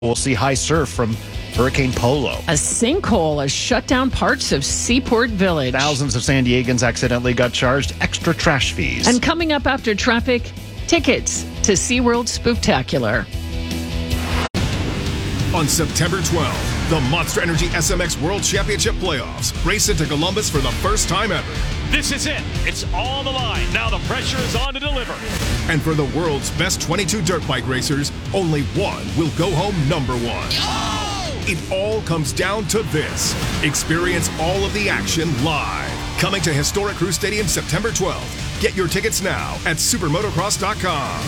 We'll see high surf from Hurricane Polo. A sinkhole has shut down parts of Seaport Village. Thousands of San Diegans accidentally got charged extra trash fees. And coming up after traffic, tickets to SeaWorld Spooktacular. On September 12th, the Monster Energy SMX World Championship Playoffs race into Columbus for the first time ever. This is it. It's on the line. Now the pressure is on to deliver. And for the world's best 22 dirt bike racers, only one will go home number one. Oh! It all comes down to this. Experience all of the action live. Coming to historic Crew Stadium September 12th. Get your tickets now at supermotocross.com.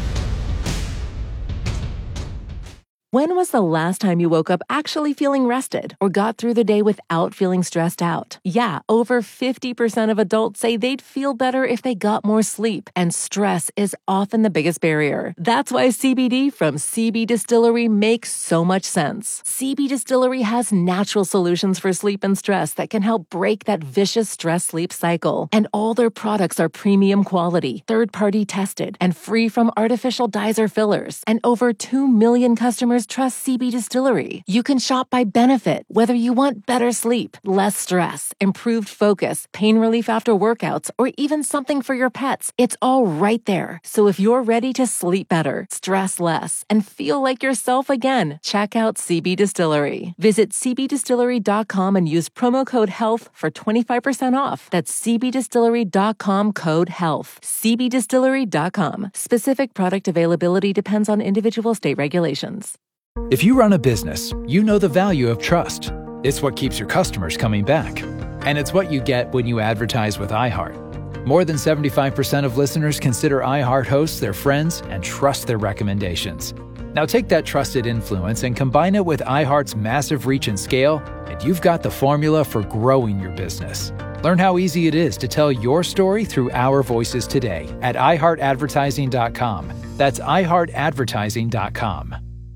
When was the last time you woke up actually feeling rested or got through the day without feeling stressed out? Yeah, over 50% of adults say they'd feel better if they got more sleep, and stress is often the biggest barrier. That's why CBD from CB Distillery makes so much sense. CB Distillery has natural solutions for sleep and stress that can help break that vicious stress-sleep cycle. And all their products are premium quality, third-party tested, and free from artificial dyes or fillers. And over 2 million customers trust CB Distillery. You can shop by benefit, whether you want better sleep, less stress, improved focus, pain relief after workouts, or even something for your pets. It's all right there. So if you're ready to sleep better, stress less, and feel like yourself again, check out CB Distillery. Visit cbdistillery.com and use promo code HEALTH for 25% off. That's cbdistillery.com code HEALTH. cbdistillery.com. Specific product availability depends on individual state regulations. If you run a business, you know the value of trust. It's what keeps your customers coming back. And it's what you get when you advertise with iHeart. More than 75% of listeners consider iHeart hosts their friends and trust their recommendations. Now take that trusted influence and combine it with iHeart's massive reach and scale, and you've got the formula for growing your business. Learn how easy it is to tell your story through our voices today at iHeartAdvertising.com. That's iHeartAdvertising.com.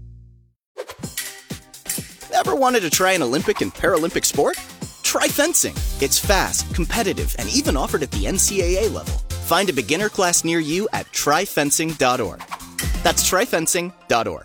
Ever wanted to try an Olympic and Paralympic sport? Try fencing. It's fast, competitive, and even offered at the NCAA level. Find a beginner class near you at tryfencing.org. That's tryfencing.org.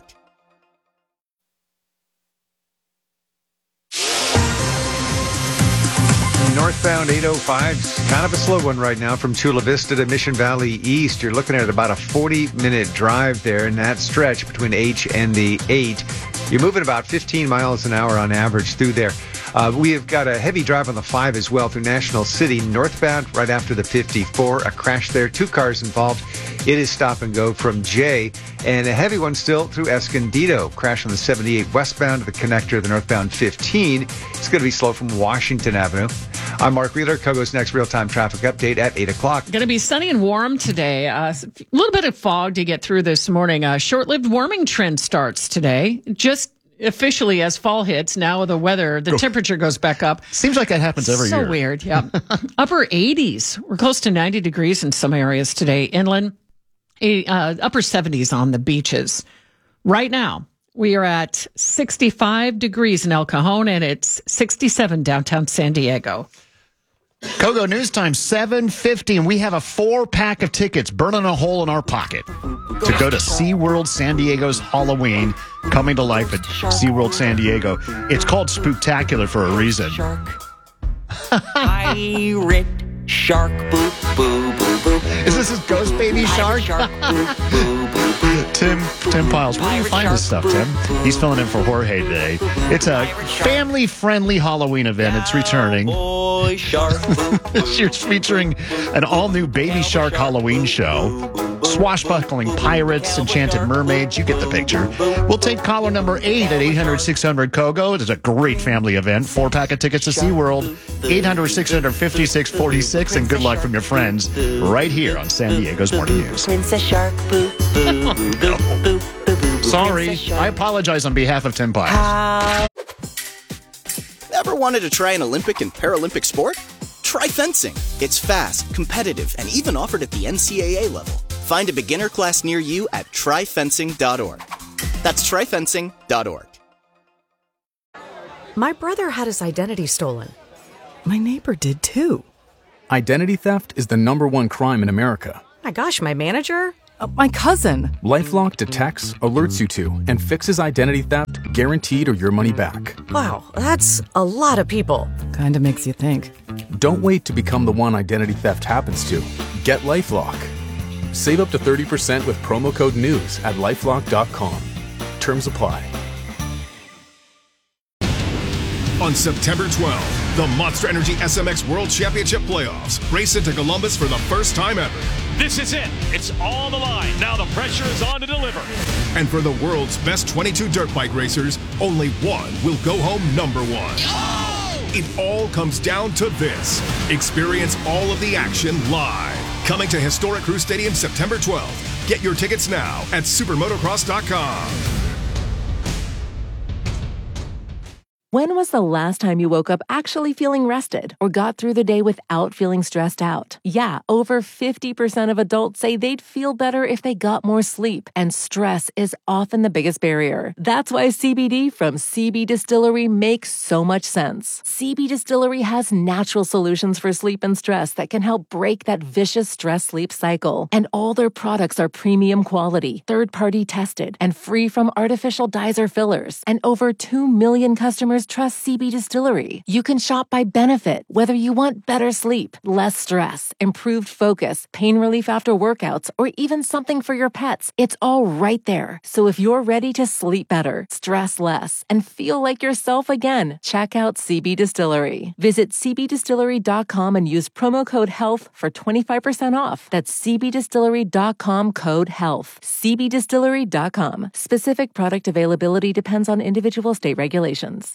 Northbound 805 is kind of a slow one right now from Chula Vista to Mission Valley East. You're looking at about a 40-minute drive there in that stretch between H and the 8. You're moving about 15 miles an hour on average through there. We have got a heavy drive on the 5 as well through National City, northbound right after the 54. A crash there, 2 cars involved. It is stop and go from J. And a heavy one still through Escondido. Crash on the 78 westbound to the connector of the northbound 15. It's going to be slow from Washington Avenue. I'm Mark Wheeler. Kogo's next real-time traffic update at 8 o'clock. Going to be sunny and warm today. A little bit of fog to get through this morning. A short-lived warming trend starts today. Just officially as fall hits, now the weather, the temperature goes back up. Seems like that happens every year. So weird, yeah. Upper 80s. We're close to 90 degrees in some areas today. Inland, upper 70s on the beaches. Right now, we are at 65 degrees in El Cajon, and it's 67 downtown San Diego. Kogo News Time, 7:50, and we have a 4-pack of tickets burning a hole in our pocket to go to SeaWorld San Diego's Halloween, coming to life at SeaWorld San Diego. It's called Spooktacular for a reason. Pirate shark, boo, boo, boo, boo. Is this his ghost baby shark? Tim Piles, where do you find this stuff, Tim? He's filling in for Jorge today. It's a family-friendly Halloween event. It's returning. This year's featuring an all-new Baby Shark Halloween show. Swashbuckling pirates, enchanted mermaids. You get the picture. We'll take caller number 8 at 800-600-KOGO. It's a great family event. 4-pack of tickets to SeaWorld. 800-600-5646. And good luck from your friends right here on San Diego's Morning News. Princess Shark, boo, boo, boo, boo, boo, boo. Sorry. I apologize on behalf of Tim Piles. Ever wanted to try an Olympic and Paralympic sport? Try fencing. It's fast, competitive, and even offered at the NCAA level. Find a beginner class near you at tryfencing.org. That's tryfencing.org. My brother had his identity stolen. My neighbor did too. Identity theft is the #1 crime in America. My gosh, my manager? My cousin. LifeLock detects, alerts you to, and fixes identity theft guaranteed or your money back. Wow, that's a lot of people. Kinda makes you think. Don't wait to become the one identity theft happens to. Get LifeLock. Save up to 30% with promo code NEWS at LifeLock.com. Terms apply. On September 12th, the Monster Energy SMX World Championship Playoffs race into Columbus for the first time ever. This is it. It's all on the line. Now the pressure is on to deliver. And for the world's best 22 dirt bike racers, only one will go home number one. It all comes down to this. Experience all of the action live. Coming to historic Crew Stadium September 12th. Get your tickets now at supermotocross.com. When was the last time you woke up actually feeling rested or got through the day without feeling stressed out? Yeah, over 50% of adults say they'd feel better if they got more sleep, and stress is often the biggest barrier. That's why CBD from CB Distillery makes so much sense. CB Distillery has natural solutions for sleep and stress that can help break that vicious stress-sleep cycle. And all their products are premium quality, third-party tested, and free from artificial dyes or fillers. And over 2 million customers trust CB Distillery. You can shop by benefit, whether you want better sleep, less stress, improved focus, pain relief after workouts, or even something for your pets. It's all right there. So if you're ready to sleep better, stress less, and feel like yourself again, check out CB Distillery. Visit cbdistillery.com and use promo code HEALTH for 25% off. That's cbdistillery.com code HEALTH. cbdistillery.com. Specific product availability depends on individual state regulations.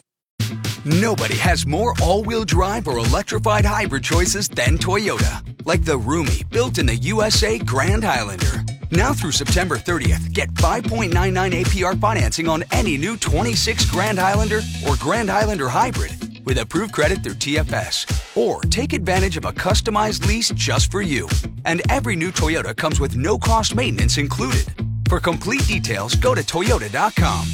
Nobody has more all-wheel drive or electrified hybrid choices than Toyota. Like the roomy, built-in-the USA Grand Highlander. Now through September 30th, get 5.99 APR financing on any new 26 Grand Highlander or Grand Highlander Hybrid with approved credit through TFS. Or take advantage of a customized lease just for you. And every new Toyota comes with no-cost maintenance included. For complete details, go to Toyota.com.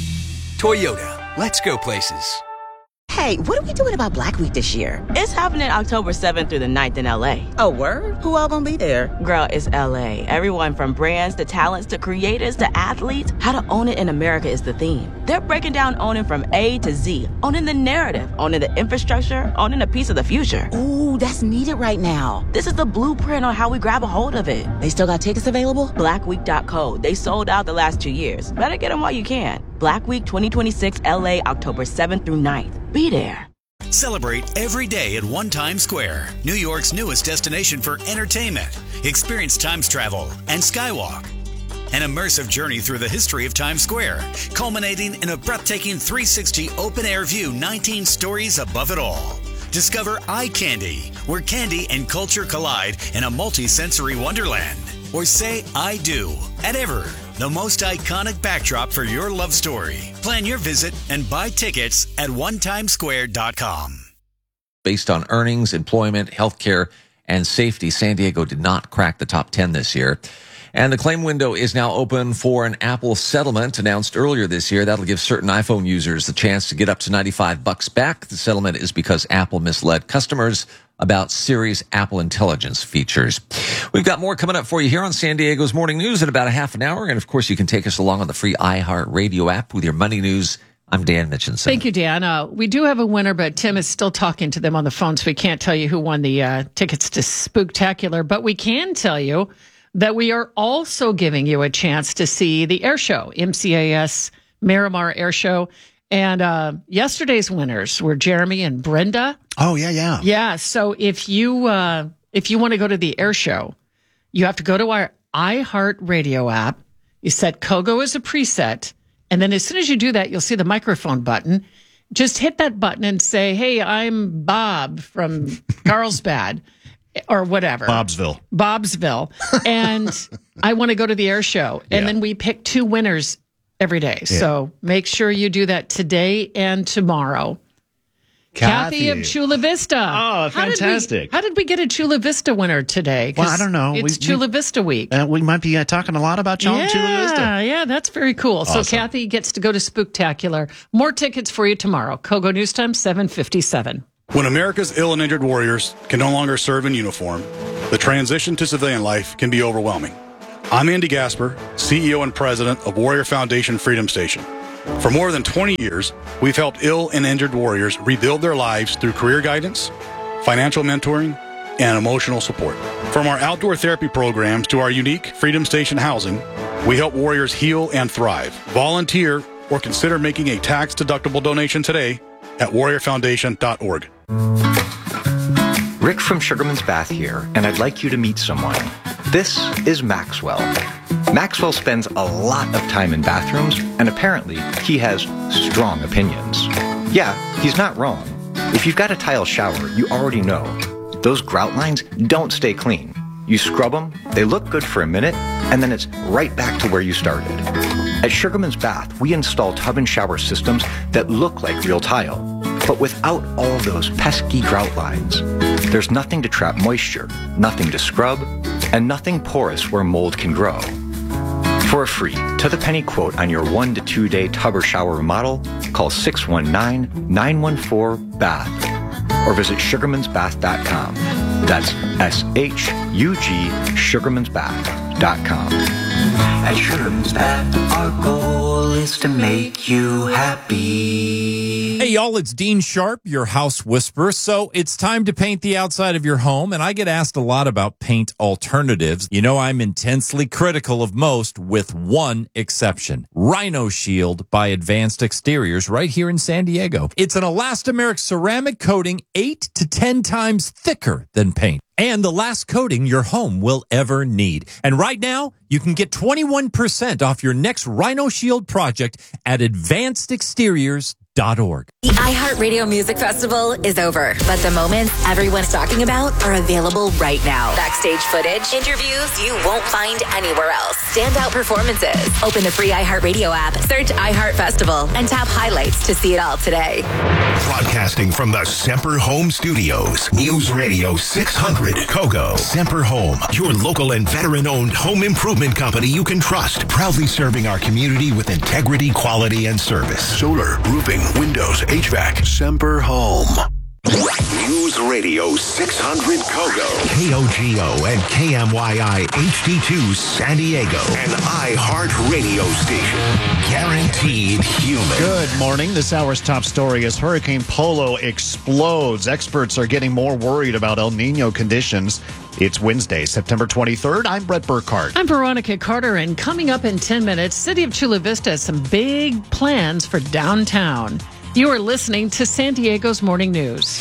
Toyota, let's go places. Hey, what are we doing about Black Week this year? It's happening October 7th through the 9th in LA. Oh, word? Who all gonna be there? Girl, it's LA. Everyone from brands to talents to creators to athletes. How to own it in America is the theme. They're breaking down owning from A to Z. Owning the narrative, owning the infrastructure, owning a piece of the future. Ooh, that's needed right now. This is the blueprint on how we grab a hold of it. They still got tickets available? Blackweek.co. They sold out the last 2 years. Better get them while you can. Black Week 2026 LA, October 7th through 9th. Be there. Celebrate every day at One Times Square, New York's newest destination for entertainment. Experience Times travel and Skywalk. An immersive journey through the history of Times Square, culminating in a breathtaking 360 open-air view 19 stories above it all. Discover Eye Candy, where candy and culture collide in a multi-sensory wonderland. Or say I do at Ever, the most iconic backdrop for your love story. Plan your visit and buy tickets at onetimesquare.com. Based on earnings, employment, healthcare, and safety, San Diego did not crack the top 10 this year. And the claim window is now open for an Apple settlement announced earlier this year. That'll give certain iPhone users the chance to get up to $95 back. The settlement is because Apple misled customers about Siri's Apple Intelligence features. We've got more coming up for you here on San Diego's Morning News in about a half an hour. And, of course, you can take us along on the free iHeartRadio app with your money news. I'm Dan Mitchinson. Thank you, Dan. We do have a winner, but Tim is still talking to them on the phone, so we can't tell you who won the tickets to Spooktacular. But we can tell you that we are also giving you a chance to see the air show, MCAS Miramar Air Show. And yesterday's winners were Jeremy and Brenda. Oh, yeah. Yeah, so if you want to go to the air show, you have to go to our iHeartRadio app. You set Kogo as a preset, and then as soon as you do that, you'll see the microphone button. Just hit that button and say, hey, I'm Bob from Carlsbad. Or whatever. Bobsville. And I want to go to the air show. And then we pick 2 winners every day. Yeah. So make sure you do that today and tomorrow. Kathy of Chula Vista. Oh, fantastic. How did we get a Chula Vista winner today? Well, I don't know. It's Chula Vista week. We might be talking a lot about Chula Vista. Yeah, that's very cool. Awesome. So Kathy gets to go to Spooktacular. More tickets for you tomorrow. Kogo News Time, 7:57. When America's ill and injured warriors can no longer serve in uniform, the transition to civilian life can be overwhelming. I'm Andy Gasper, CEO and President of Warrior Foundation Freedom Station. For more than 20 years, we've helped ill and injured warriors rebuild their lives through career guidance, financial mentoring, and emotional support. From our outdoor therapy programs to our unique Freedom Station housing, we help warriors heal and thrive. Volunteer or consider making a tax-deductible donation today at warriorfoundation.org. Rick from Sugarman's Bath here, and I'd like you to meet someone. This is Maxwell. Maxwell spends a lot of time in bathrooms, and apparently he has strong opinions. Yeah, he's not wrong. If you've got a tile shower, you already know. Those grout lines don't stay clean. You scrub them, they look good for a minute, and then it's right back to where you started. At Sugarman's Bath, we install tub and shower systems that look like real tile, but without all those pesky grout lines. There's nothing to trap moisture, nothing to scrub, and nothing porous where mold can grow. For a free, to-the-penny quote on your 1 to 2 day tub or shower remodel, call 619-914-BATH or visit sugarmansbath.com. That's S-H-U-G, sugarmansbath.com. At Sugarman's Bath, our goal is to make you happy. Hey, y'all, it's Dean Sharp, your house whisperer. So it's time to paint the outside of your home, and I get asked a lot about paint alternatives. You know, I'm intensely critical of most, with one exception. Rhino Shield by Advanced Exteriors right here in San Diego. It's an elastomeric ceramic coating 8 to 10 times thicker than paint, and the last coating your home will ever need. And right now, you can get 21% off your next Rhino Shield project at advancedexteriors.org. The iHeartRadio Music Festival is over, but the moments everyone's talking about are available right now. Backstage footage, interviews you won't find anywhere else, standout performances. Open the free iHeartRadio app, search iHeart Festival, and tap highlights to see it all today. Broadcasting from the Semper Home Studios, News Radio 600 Kogo. Semper Home, your local and veteran-owned home improvement company you can trust. Proudly serving our community with integrity, quality, and service. Solar, roofing, windows, HVAC. Semper Home. News Radio 600 Kogo. KOGO and KMYI HD2 San Diego. An iHeart radio station. Guaranteed human. Good morning. This hour's top story is Hurricane Polo explodes. Experts are getting more worried about El Nino conditions. It's Wednesday, September 23rd. I'm Brett Burkhardt. I'm Veronica Carter, and coming up in 10 minutes, City of Chula Vista has some big plans for downtown. You are listening to San Diego's Morning News.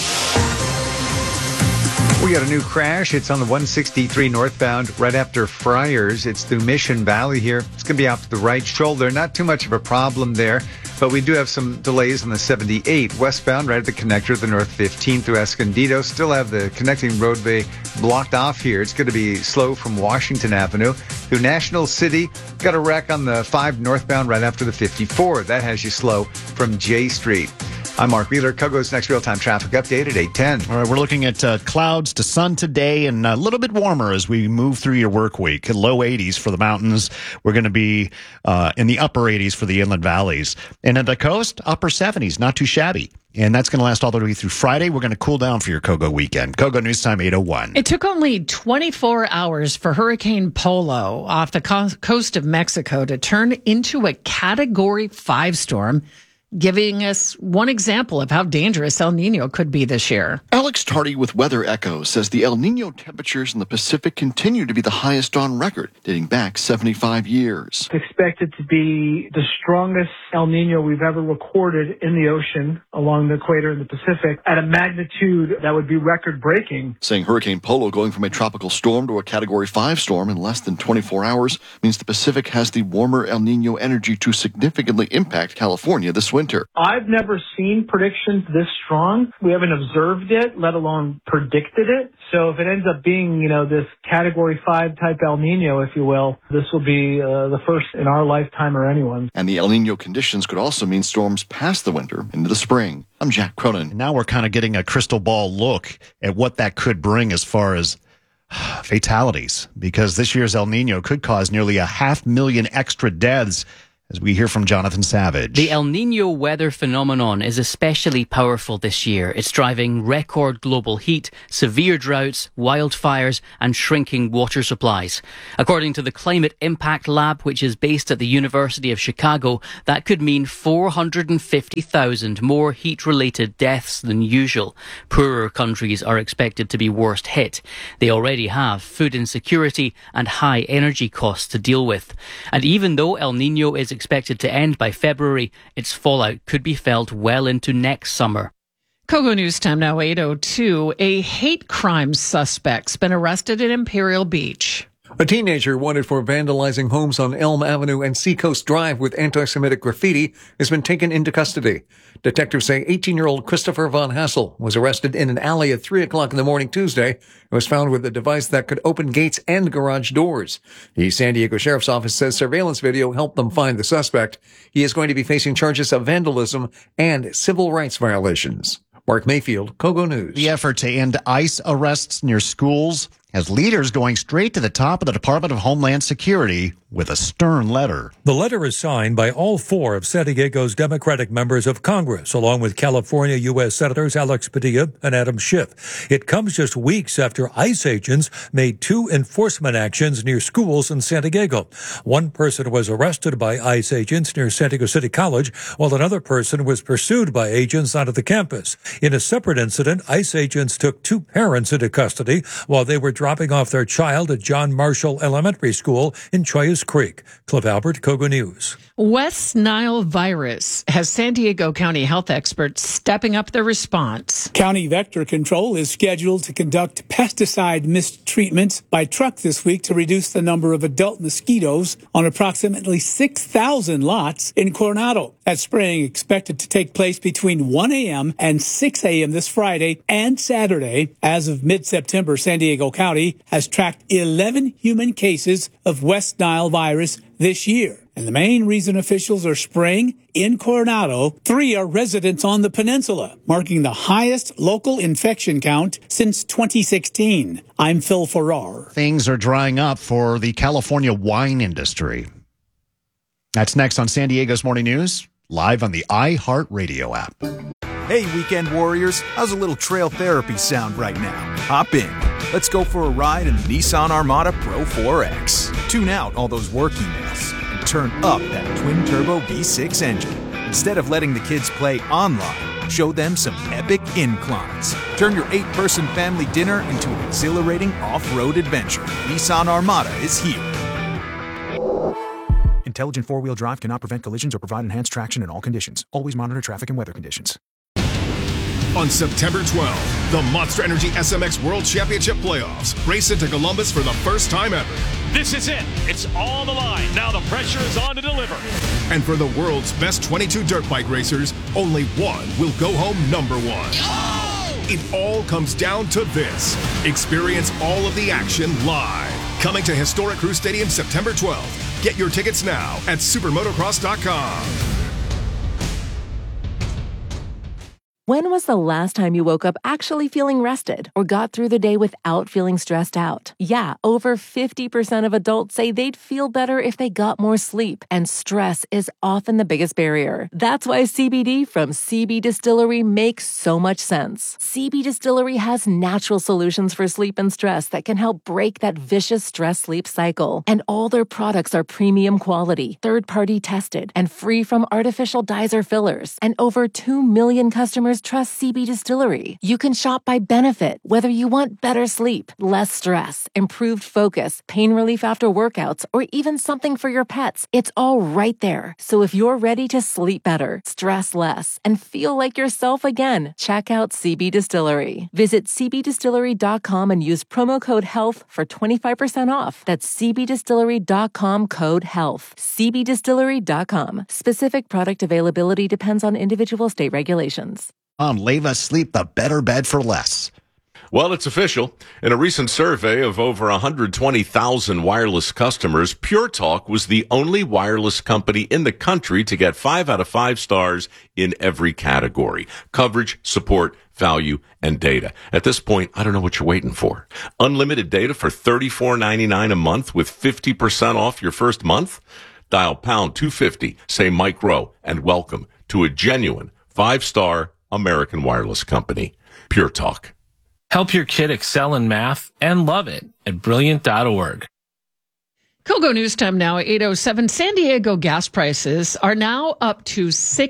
We got a new crash. It's on the 163 northbound right after Friars. It's through Mission Valley here. It's going to be off to the right shoulder. Not too much of a problem there, but we do have some delays on the 78 westbound right at the connector, the North 15 through Escondido. Still have the connecting roadway blocked off here. It's going to be slow from Washington Avenue through National City. Got a wreck on the 5 northbound right after the 54. That has you slow from J Street. I'm Mark Wheeler. Kogo's next real-time traffic update at 8:10. All right, we're looking at clouds to sun today and a little bit warmer as we move through your work week. Low 80s for the mountains. We're going to be in the upper 80s for the inland valleys. And at the coast, upper 70s, not too shabby. And that's going to last all the way through Friday. We're going to cool down for your Kogo weekend. Kogo News Time 8:01. It took only 24 hours for Hurricane Polo off the coast of Mexico to turn into a Category 5 storm, giving us one example of how dangerous El Nino could be this year. Alex Tardy with Weather Echo says the El Nino temperatures in the Pacific continue to be the highest on record, dating back 75 years. It's expected to be the strongest El Nino we've ever recorded in the ocean along the equator in the Pacific at a magnitude that would be record-breaking. Saying Hurricane Polo going from a tropical storm to a Category 5 storm in less than 24 hours means the Pacific has the warmer El Nino energy to significantly impact California this winter. I've never seen predictions this strong. We haven't observed it, let alone predicted it. So if it ends up being, this Category 5 type El Nino, if you will, this will be the first in our lifetime or anyone's. And the El Nino conditions could also mean storms past the winter into the spring. I'm Jack Cronin. Now we're kind of getting a crystal ball look at what that could bring as far as fatalities, because this year's El Nino could cause nearly 500,000 extra deaths as we hear from Jonathan Savage. The El Niño weather phenomenon is especially powerful this year. It's driving record global heat, severe droughts, wildfires, and shrinking water supplies. According to the Climate Impact Lab, which is based at the University of Chicago, that could mean 450,000 more heat-related deaths than usual. Poorer countries are expected to be worst hit. They already have food insecurity and high energy costs to deal with. And even though El Niño is expected to end by February, its fallout could be felt well into next summer. Kogo News Time now 8:02. A hate crime suspect's been arrested at Imperial Beach. A teenager wanted for vandalizing homes on Elm Avenue and Seacoast Drive with anti-Semitic graffiti has been taken into custody. Detectives say 18-year-old Christopher Von Hassel was arrested in an alley at 3 o'clock in the morning Tuesday and was found with a device that could open gates and garage doors. The San Diego Sheriff's Office says surveillance video helped them find the suspect. He is going to be facing charges of vandalism and civil rights violations. Mark Mayfield, Kogo News. The effort to end ICE arrests near schools has leaders going straight to the top of the Department of Homeland Security with a stern letter. The letter is signed by all 4 of San Diego's Democratic members of Congress, along with California U.S. Senators Alex Padilla and Adam Schiff. It comes just weeks after ICE agents made 2 enforcement actions near schools in San Diego. One person was arrested by ICE agents near San Diego City College, while another person was pursued by agents onto the campus. In a separate incident, ICE agents took 2 parents into custody while they were dropping off their child at John Marshall Elementary School in Chollas Creek. Cliff Albert, Kogo News. West Nile virus has San Diego County health experts stepping up their response. County Vector Control is scheduled to conduct pesticide mistreatments by truck this week to reduce the number of adult mosquitoes on approximately 6,000 lots in Coronado. That spraying expected to take place between 1 a.m. and 6 a.m. this Friday and Saturday. As of mid-September, San Diego County has tracked 11 human cases of West Nile virus this year. And the main reason officials are spraying in Coronado, 3 are residents on the peninsula, marking the highest local infection count since 2016. I'm Phil Farrar. Things are drying up for the California wine industry. That's next on San Diego's Morning News, live on the iHeartRadio app. Hey, weekend warriors, how's a little trail therapy sound right now? Hop in. Let's go for a ride in the Nissan Armada Pro 4X. Tune out all those work emails and turn up that twin-turbo V6 engine. Instead of letting the kids play online, show them some epic inclines. Turn your 8-person family dinner into an exhilarating off-road adventure. Nissan Armada is here. Intelligent four-wheel drive cannot prevent collisions or provide enhanced traction in all conditions. Always monitor traffic and weather conditions. On September 12th, the Monster Energy SMX World Championship Playoffs race into Columbus for the first time ever. This is it. It's all the line. Now the pressure is on to deliver. And for the world's best 22 dirt bike racers, only one will go home number 1. Oh! It all comes down to this. Experience all of the action live. Coming to Historic Crew Stadium September 12th. Get your tickets now at supermotocross.com. When was the last time you woke up actually feeling rested or got through the day without feeling stressed out? Yeah, over 50% of adults say they'd feel better if they got more sleep, and stress is often the biggest barrier. That's why CBD from CB Distillery makes so much sense. CB Distillery has natural solutions for sleep and stress that can help break that vicious stress-sleep cycle. And all their products are premium quality, third-party tested, and free from artificial dyes or fillers. And over 2 million customers trust CB Distillery. You can shop by benefit, whether you want better sleep, less stress, improved focus, pain relief after workouts, or even something for your pets. It's all right there. So if you're ready to sleep better, stress less, and feel like yourself again, check out CB Distillery. Visit cbdistillery.com and use promo code HEALTH for 25% off. That's cbdistillery.com code HEALTH. cbdistillery.com. Specific product availability depends on individual state regulations. Leva Sleep, the better bed for less. Well, it's official. In a recent survey of over 120,000 wireless customers, Pure Talk was the only wireless company in the country to get 5 out of 5 stars in every category: coverage, support, value, and data. At this point, I don't know what you're waiting for. Unlimited data for $34.99 a month with 50% off your first month. Dial pound 250, say Mike Rowe, and welcome to a genuine 5-star American wireless company. Pure Talk. Help your kid excel in math and love it at Brilliant.org. Kogo News Time now, 8:07. San Diego gas prices are now up to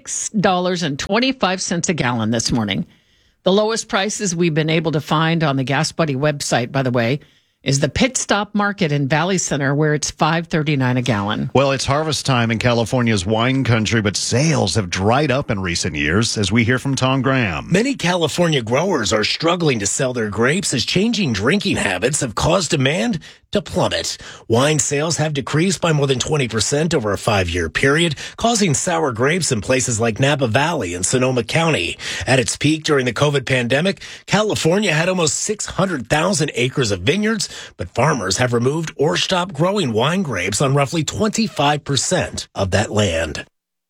$6.25 a gallon this morning. The lowest prices we've been able to find on the Gas Buddy website, by the way, is the Pit Stop Market in Valley Center, where it's $5.39 a gallon. Well, it's harvest time in California's wine country, but sales have dried up in recent years, as we hear from Tom Graham. Many California growers are struggling to sell their grapes as changing drinking habits have caused demand to plummet. Wine sales have decreased by more than 20% over a 5-year period, causing sour grapes in places like Napa Valley and Sonoma County. At its peak during the COVID pandemic, California had almost 600,000 acres of vineyards, but farmers have removed or stopped growing wine grapes on roughly 25% of that land.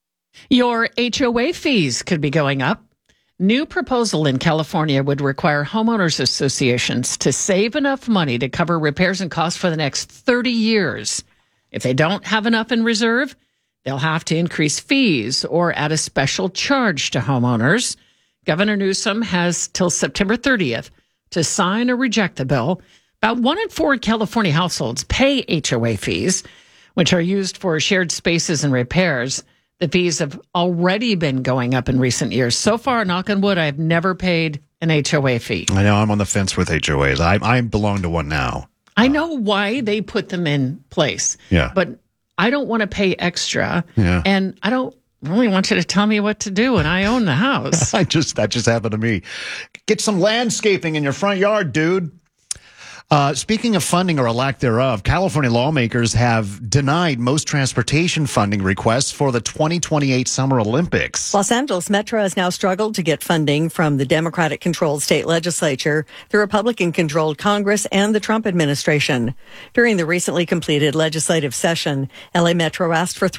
Your HOA fees could be going up. New proposal in California would require homeowners associations to save enough money to cover repairs and costs for the next 30 years. If they don't have enough in reserve, they'll have to increase fees or add a special charge to homeowners. Governor Newsom has till September 30th to sign or reject the bill. About 1 in 4 California households pay HOA fees, which are used for shared spaces and repairs. The fees have already been going up in recent years. So far, knock on wood, I've never paid an HOA fee. I know, I'm on the fence with HOAs. I belong to one now. I know why they put them in place. Yeah. But I don't want to pay extra. Yeah. And I don't really want you to tell me what to do when I own the house. That just happened to me. Get some landscaping in your front yard, dude. Speaking of funding or a lack thereof, California lawmakers have denied most transportation funding requests for the 2028 Summer Olympics. Los Angeles Metro has now struggled to get funding from the Democratic-controlled state legislature, the Republican-controlled Congress, and the Trump administration. During the recently completed legislative session, LA Metro asked for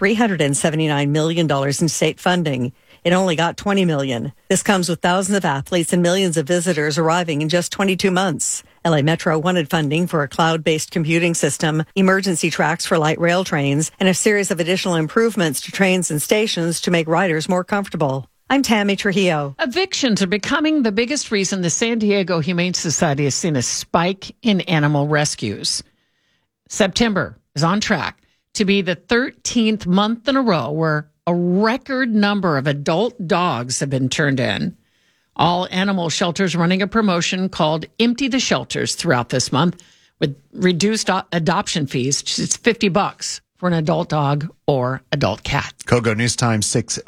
$379 million in state funding. It only got $20 million. This comes with thousands of athletes and millions of visitors arriving in just 22 months. LA Metro wanted funding for a cloud-based computing system, emergency tracks for light rail trains, and a series of additional improvements to trains and stations to make riders more comfortable. I'm Tammy Trujillo. Evictions are becoming the biggest reason the San Diego Humane Society has seen a spike in animal rescues. September is on track to be the 13th month in a row where a record number of adult dogs have been turned in. All animal shelters running a promotion called Empty the Shelters throughout this month with reduced adoption fees. It's $50 for an adult dog or adult cat. Kogo News Time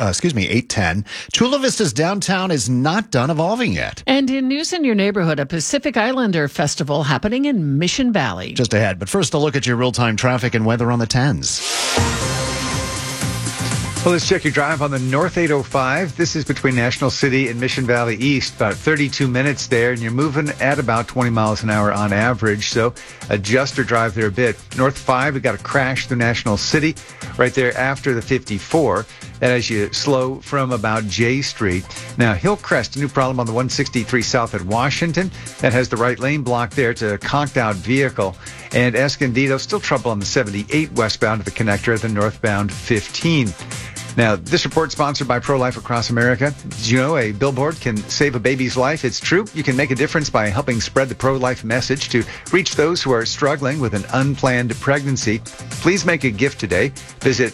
8:10. Chula Vista's downtown is not done evolving yet. And in news in your neighborhood, a Pacific Islander festival happening in Mission Valley. Just ahead, but first a look at your real-time traffic and weather on the 10s. Well, let's check your drive on the North 805. This is between National City and Mission Valley East, about 32 minutes there, and you're moving at about 20 miles an hour on average, so adjust or drive there a bit. North 5, we got a crash through National City right there after the 54. That as you slow from about J Street. Now, Hillcrest, a new problem on the 163 south at Washington. That has the right lane blocked there to a conked-out vehicle. And Escondido, still trouble on the 78 westbound to the connector at the northbound 15. Now, this report sponsored by Pro-Life Across America. Did you know a billboard can save a baby's life? It's true. You can make a difference by helping spread the pro-life message to reach those who are struggling with an unplanned pregnancy. Please make a gift today. Visit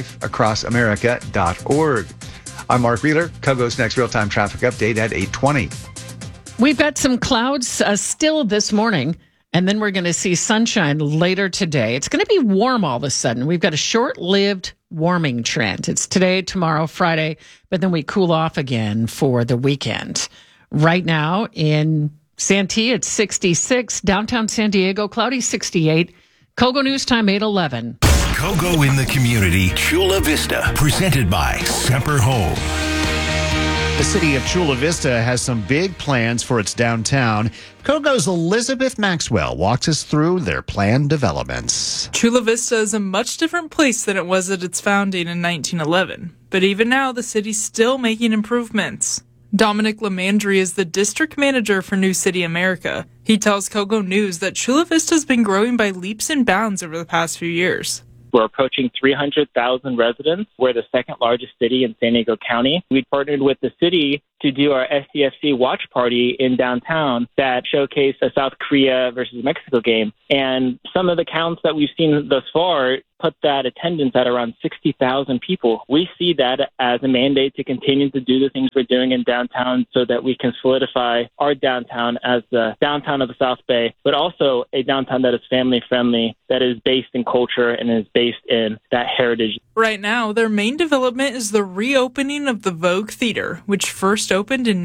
prolifeacrossamerica.org. I'm Mark Wheeler. Kogo's next real-time traffic update at 8:20. We've got some clouds still this morning, and then we're going to see sunshine later today. It's going to be warm all of a sudden. We've got a short-lived warming trend. It's today, tomorrow, Friday, but then we cool off again for the weekend. Right now in Santee, it's 66. Downtown San Diego, cloudy 68. Kogo News Time, 8:11. Kogo in the community, Chula Vista, presented by Semper Home. The city of Chula Vista has some big plans for its downtown. Kogo's Elizabeth Maxwell walks us through their planned developments. Chula Vista is a much different place than it was at its founding in 1911. But even now, the city's still making improvements. Dominic Lamandry is the district manager for New City America. He tells Kogo News that Chula Vista's been growing by leaps and bounds over the past few years. We're approaching 300,000 residents. We're the second largest city in San Diego County. We partnered with the city to do our SCFC watch party in downtown that showcased a South Korea versus Mexico game. And some of the counts that we've seen thus far put that attendance at around 60,000 people. We see that as a mandate to continue to do the things we're doing in downtown so that we can solidify our downtown as the downtown of the South Bay, but also a downtown that is family friendly, that is based in culture and is based in that heritage. Right now, their main development is the reopening of the Vogue Theater, which first opened in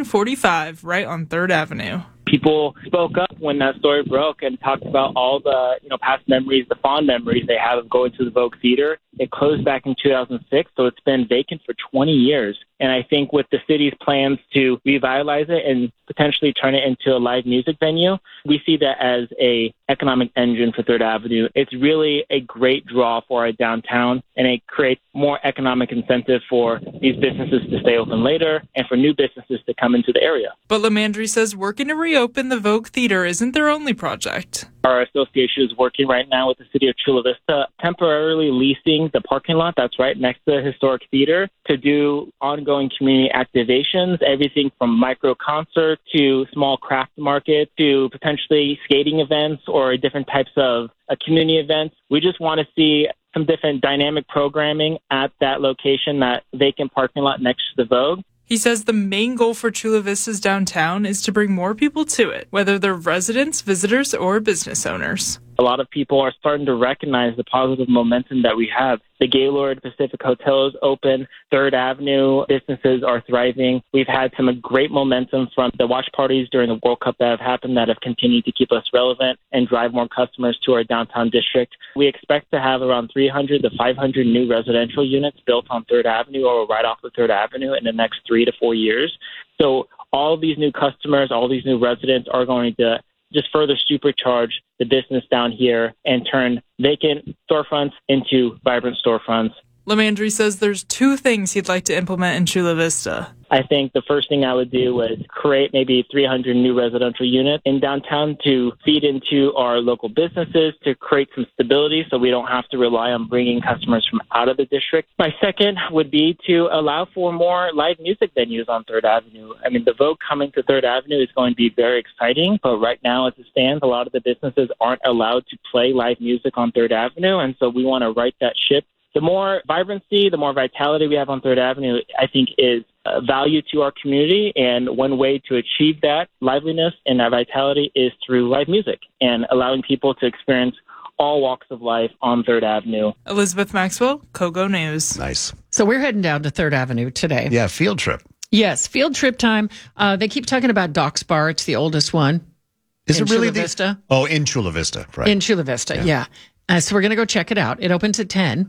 1945 right on 3rd Avenue. People spoke up when that story broke and talked about all the past memories, the fond memories they have of going to the Vogue Theater. It closed back in 2006, so it's been vacant for 20 years. And I think with the city's plans to revitalize it and potentially turn it into a live music venue, we see that as a economic engine for 3rd Avenue. It's really a great draw for our downtown, and it creates more economic incentive for these businesses to stay open later and for new businesses to come into the area. But Lamandry says working to reopen the Vogue Theater isn't their only project. Our association is working right now with the city of Chula Vista, temporarily leasing the parking lot that's right next to the historic theater to do ongoing community activations, everything from micro concert to small craft market to potentially skating events or different types of community events. We just want to see some different dynamic programming at that location, that vacant parking lot next to the Vogue. He says the main goal for Chula Vista's downtown is to bring more people to it, whether they're residents, visitors, or business owners. A lot of people are starting to recognize the positive momentum that we have. The Gaylord Pacific Hotel is open. 3rd Avenue businesses are thriving. We've had some great momentum from the watch parties during the World Cup that have happened that have continued to keep us relevant and drive more customers to our downtown district. We expect to have around 300 to 500 new residential units built on 3rd Avenue or right off of 3rd Avenue in the next 3 to 4 years. So all these new customers, all these new residents are going to just further supercharge the business down here and turn vacant storefronts into vibrant storefronts. Lamandry says there's 2 things he'd like to implement in Chula Vista. I think the first thing I would do was create maybe 300 new residential units in downtown to feed into our local businesses, to create some stability so we don't have to rely on bringing customers from out of the district. My second would be to allow for more live music venues on 3rd Avenue. I mean, the Vogue coming to 3rd Avenue is going to be very exciting, but right now as it stands, a lot of the businesses aren't allowed to play live music on 3rd Avenue, and so we want to right that ship. The more vibrancy, the more vitality we have on 3rd Avenue, I think is value to our community. And one way to achieve that liveliness and that vitality is through live music and allowing people to experience all walks of life on 3rd Avenue. Elizabeth Maxwell, Kogo News. Nice. So we're heading down to 3rd Avenue today. Yeah, field trip. Yes, field trip time. They keep talking about Doc's Bar. It's the oldest one. Is it really Chula Vista? Oh, in Chula Vista, right. In Chula Vista, yeah. So we're going to go check it out. It opens at 10.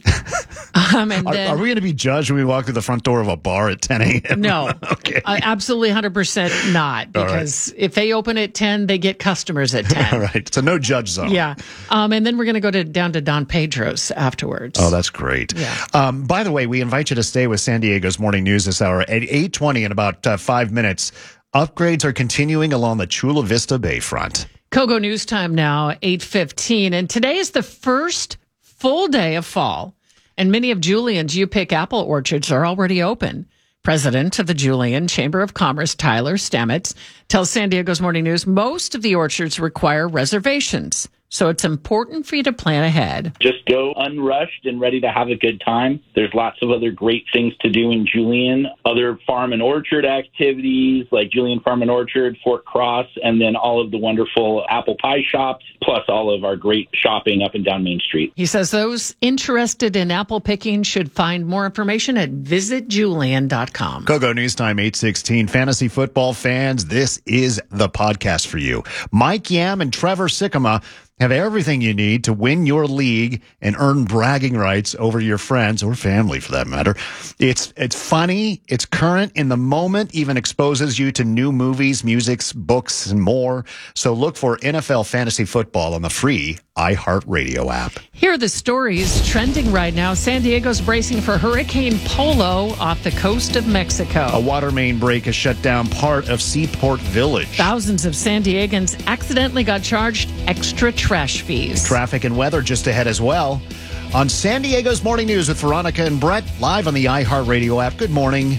Are we going to be judged when we walk through the front door of a bar at 10 a.m.? No. Okay. Absolutely 100% not. Because if they open at 10, they get customers at 10. All right. So no judge zone. Yeah. And then we're going to go down to Don Pedro's afterwards. Oh, that's great. Yeah. By the way, we invite you to stay with San Diego's Morning News this hour at 8:20 in about 5 minutes. Upgrades are continuing along the Chula Vista Bayfront. Kogo News Time now, 8:15. And today is the first full day of fall. And many of Julian's U-Pick apple orchards are already open. President of the Julian Chamber of Commerce, Tyler Stamets, tells San Diego's Morning News most of the orchards require reservations. So it's important for you to plan ahead. Just go unrushed and ready to have a good time. There's lots of other great things to do in Julian. Other farm and orchard activities like Julian Farm and Orchard, Fort Cross, and then all of the wonderful apple pie shops, plus all of our great shopping up and down Main Street. He says those interested in apple picking should find more information at visitjulian.com. Kogo News Time, 8:16. Fantasy football fans, this is the podcast for you. Mike Yam and Trevor Sikkema have everything you need to win your league and earn bragging rights over your friends or family, for that matter. It's funny, it's current in the moment, even exposes you to new movies, musics, books, and more. So look for NFL Fantasy Football on the free iHeartRadio app. Here are the stories trending right now. San Diego's bracing for Hurricane Polo off the coast of Mexico. A water main break has shut down part of Seaport Village. Thousands of San Diegans accidentally got charged extra trash fees. Traffic and weather just ahead as well. on San Diego's Morning News with Veronica and Brett, live on the iHeartRadio app. Good morning.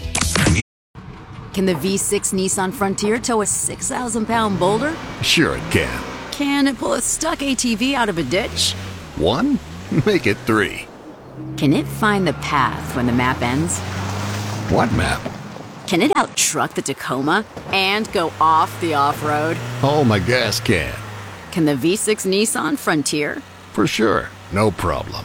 Can the V6 Nissan Frontier tow a 6,000-pound boulder? Sure it can. Can it pull a stuck ATV out of a ditch? 1? Make it 3. Can it find the path when the map ends? What map? Can it out-truck the Tacoma and go off the off-road? Oh, my gas can. Can the V6 Nissan Frontier? For sure. No problem.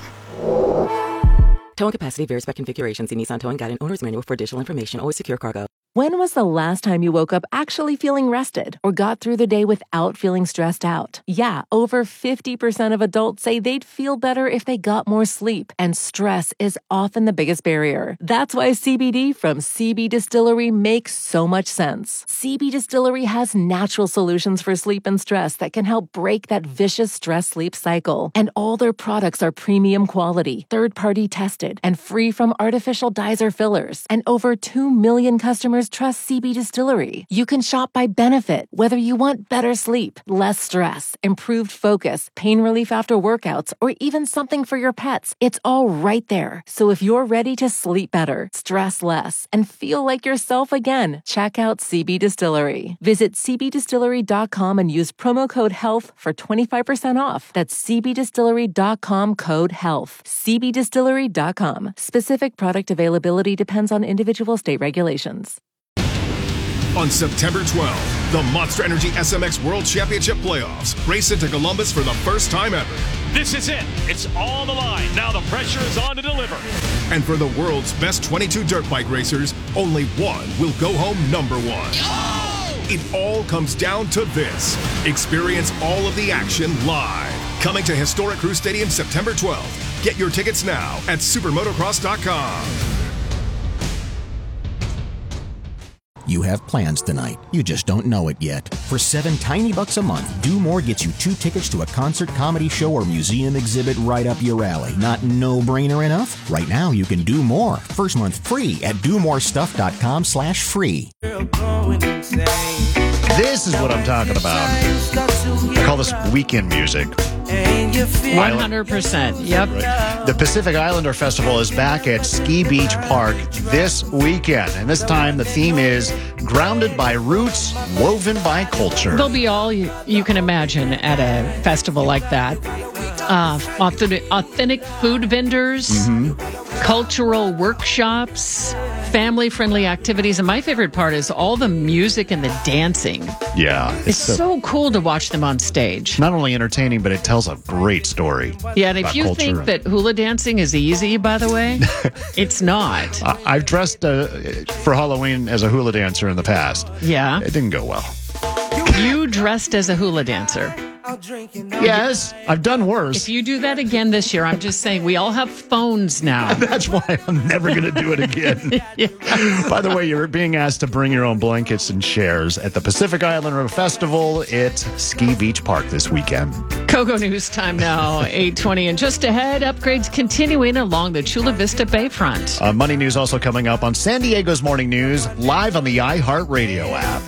Towing capacity varies by configuration. See Nissan Towing Guide and Owner's Manual for additional information. Always secure cargo. When was the last time you woke up actually feeling rested or got through the day without feeling stressed out? Yeah, over 50% of adults say they'd feel better if they got more sleep, and stress is often the biggest barrier. That's why CBD from CB Distillery makes so much sense. CB Distillery has natural solutions for sleep and stress that can help break that vicious stress-sleep cycle. And all their products are premium quality, third-party tested, and free from artificial dyes or fillers. And over 2 million customers trust CB Distillery. You can shop by benefit, whether you want better sleep, less stress, improved focus, pain relief after workouts, or even something for your pets. It's all right there. So if you're ready to sleep better, stress less, and feel like yourself again, check out CB Distillery. Visit cbdistillery.com and use promo code HEALTH for 25% off. That's cbdistillery.com code HEALTH. cbdistillery.com. Specific product availability depends on individual state regulations. On September 12th, the Monster Energy SMX World Championship Playoffs race into Columbus for the first time ever. This is it. It's on the line. Now the pressure is on to deliver. And for the world's best 22 dirt bike racers, only one will go home number one. It all comes down to this. Experience all of the action live. Coming to historic Crew Stadium September 12th. Get your tickets now at supermotocross.com. You have plans tonight. You just don't know it yet. For $7 tiny bucks a month, Do More gets you 2 tickets to a concert, comedy show, or museum exhibit right up your alley. Not no-brainer enough? Right now, you can do more. First month free at domorestuff.com/free. This is what I'm talking about. I call this weekend music. 100%. Yep. Right. The Pacific Islander Festival is back at Ski Beach Park this weekend. And this time the theme is grounded by roots, woven by culture. There'll be all you can imagine at a festival like that. Authentic food vendors, cultural workshops, family-friendly activities. And my favorite part is all the music and the dancing. Yeah. It's so cool to watch them on stage. Not only entertaining, but it tells a great story. Yeah, and if you think that hula dancing is easy, by the way, it's not. I've dressed for Halloween as a hula dancer in the past. Yeah. It didn't go well. You dressed as a hula dancer. Yes, I've done worse. If you do that again this year, I'm just saying we all have phones now. That's why I'm never going to do it again. Yeah. By the way, you're being asked to bring your own blankets and chairs at the Pacific Islander Festival at Ski Beach Park this weekend. Kogo News time now, 8:20. And just ahead, upgrades continuing along the Chula Vista Bayfront. Money news also coming up on San Diego's Morning News, live on the iHeartRadio app.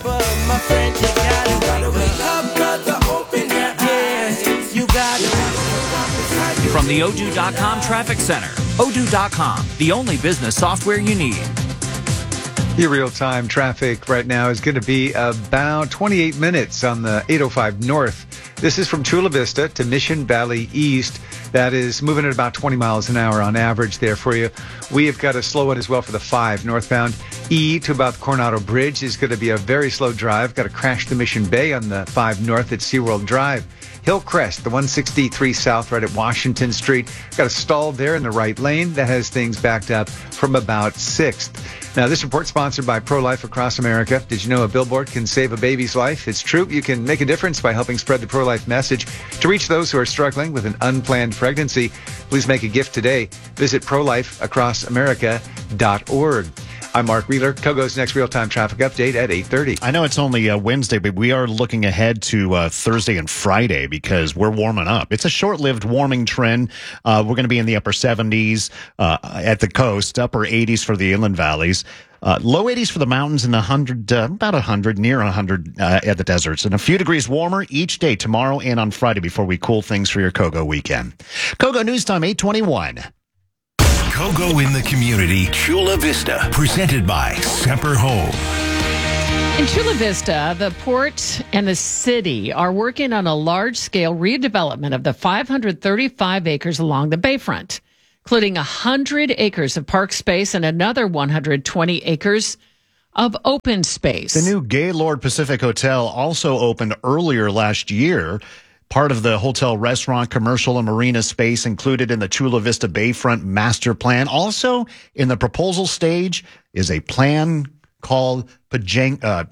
From the Odoo.com Traffic Center. Odoo.com, the only business software you need. Your real-time traffic right now is going to be about 28 minutes on the 805 North. This is from Chula Vista to Mission Valley East. That is moving at about 20 miles an hour on average there for you. We have got a slow one as well for the 5 northbound. E to about the Coronado Bridge is going to be a very slow drive. Got to crash the Mission Bay on the 5 north at SeaWorld Drive. Hillcrest, the 163 south right at Washington Street. Got a stall there in the right lane. That has things backed up from about 6th. Now, this report sponsored by Pro-Life Across America. Did you know a billboard can save a baby's life? It's true. You can make a difference by helping spread the pro-life message. To reach those who are struggling with an unplanned pregnancy, please make a gift today. Visit prolifeacrossamerica.org. I'm Mark Wheeler. Kogo's next real-time traffic update at 8:30. I know it's only Wednesday, but we are looking ahead to Thursday and Friday because we're warming up. It's a short-lived warming trend. We're going to be in the upper 70s at the coast, upper 80s for the inland valleys. Low 80s for the mountains and about 100, near 100 at the deserts. And a few degrees warmer each day tomorrow and on Friday before we cool things for your Kogo weekend. Kogo News Time, 8:21. Kogo in the community, Chula Vista, presented by Semper Home. In Chula Vista, the port and the city are working on a large-scale redevelopment of the 535 acres along the bayfront, including 100 acres of park space and another 120 acres of open space. The new Gaylord Pacific Hotel also opened earlier last year. Part of the hotel, restaurant, commercial, and marina space included in the Chula Vista Bayfront Master Plan. Also in the proposal stage is a plan called Pangea.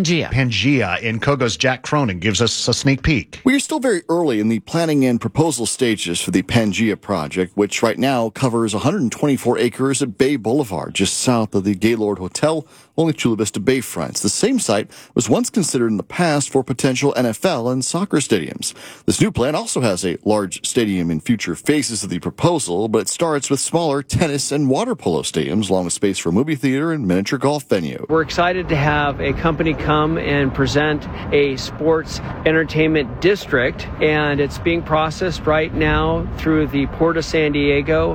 And Kogo's Jack Cronin gives us a sneak peek. We are still very early in the planning and proposal stages for the Pangea project, which right now covers 124 acres at Bay Boulevard, just south of the Gaylord Hotel, only Chula Vista Bayfront. The same site was once considered in the past for potential NFL and soccer stadiums. This new plan also has a large stadium in future phases of the proposal, but it starts with smaller tennis and water polo stadiums, along with space for a movie theater and miniature golf venue. We're excited to have a company come and present a sports entertainment district, and it's being processed right now through the Port of San Diego,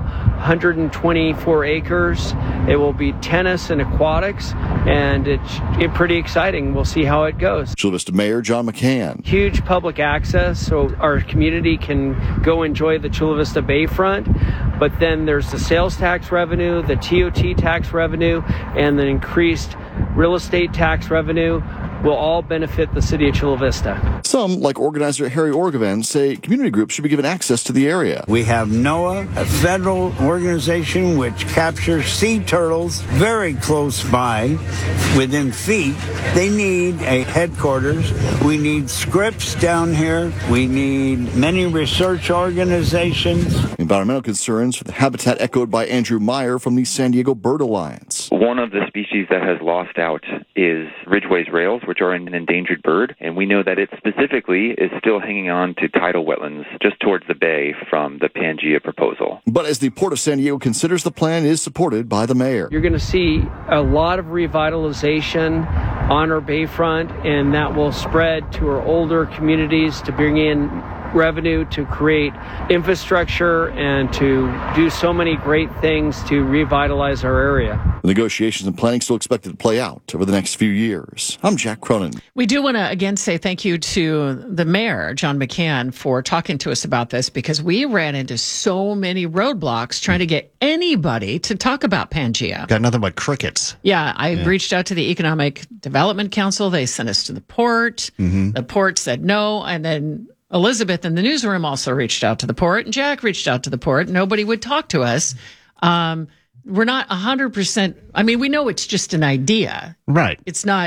124 acres. It will be tennis and aquatics, and it's pretty exciting. We'll see how it goes. Chula Vista Mayor John McCann. Huge public access, so our community can go enjoy the Chula Vista Bayfront, but then there's the sales tax revenue, the TOT tax revenue, and the increased real estate tax revenue will all benefit the city of Chula Vista. Some, like organizer Harry Orgavan, say community groups should be given access to the area. We have NOAA, a federal organization which captures sea turtles very close by, within feet. They need a headquarters. We need Scripps down here. We need many research organizations. Environmental concerns for the habitat echoed by Andrew Meyer from the San Diego Bird Alliance. One of the species that has lost out is Ridgway's rails, which are an endangered bird, and we know that it specifically is still hanging on to tidal wetlands just towards the bay from the Pangea proposal. But as the Port of San Diego considers the plan is supported by the mayor. You're going to see a lot of revitalization on our bayfront, and that will spread to our older communities to bring in revenue, to create infrastructure, and to do so many great things to revitalize our area. The negotiations and planning still expected to play out over the next few years. I'm Jack Cronin. We do want to again say thank you to the mayor, John McCann, for talking to us about this, because we ran into so many roadblocks trying to get anybody to talk about Pangea. Got nothing but crickets. Yeah, I reached out to the Economic Development Council. They sent us to the port. The port said no, and then Elizabeth in the newsroom also reached out to the port, and Jack reached out to the port. Nobody would talk to us. We're not 100%. I mean, we know it's just an idea. Right. It's not,